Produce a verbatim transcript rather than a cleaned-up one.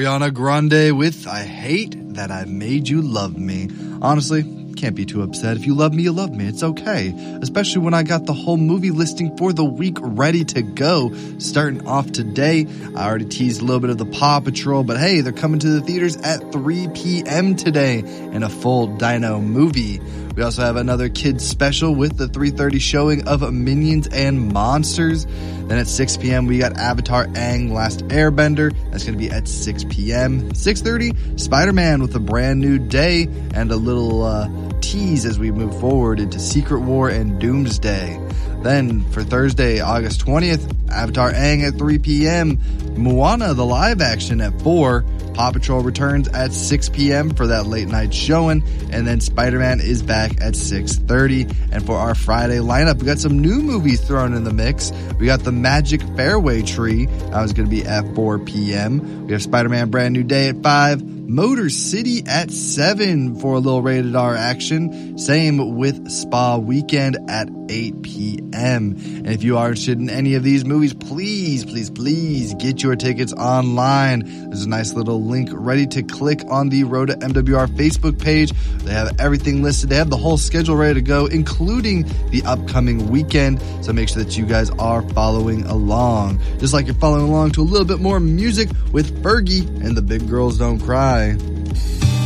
Ariana Grande with I Hate That I Made You Love Me. Honestly, can't be too upset. If you love me, you love me. It's okay. Especially when I got the whole movie listing for the week ready to go. Starting off today, I already teased a little bit of the Paw Patrol, but hey, they're coming to the theaters at three p.m. today in a full Dino movie. We also have another kids special with the three thirty showing of Minions and Monsters. Then at six p.m. we got Avatar Aang Last Airbender. That's going to be at six p.m. six thirty, Spider-Man with a brand new day and a little uh, tease as we move forward into Secret War and Doomsday. Then for Thursday, August twentieth, Avatar Aang at three p.m. Moana, the live action at four. Paw Patrol returns at six p.m. for that late night showing. And then Spider-Man is back at six thirty. And for our Friday lineup, we got some new movies thrown in the mix. We got The Magic Fairway Tree. That was going to be at four p.m. We have Spider-Man Brand New Day at five. Motor City at seven for a little rated R action. Same with Spa Weekend at eight p.m. And if you are interested in any of these movies, please, please, please get your tickets online. There's a nice little link ready to click on the Road to M W R Facebook page. They have everything listed. They have the whole schedule ready to go, including the upcoming weekend. So make sure that you guys are following along. Just like you're following along to a little bit more music with Fergie and the Big Girls Don't Cry.